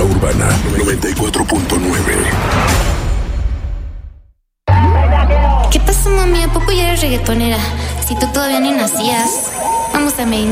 Urbana 94.9. ¿Qué pasó, mami? ¿A poco ya eres reggaetonera? Si tú todavía ni nacías. Vamos a Medellín.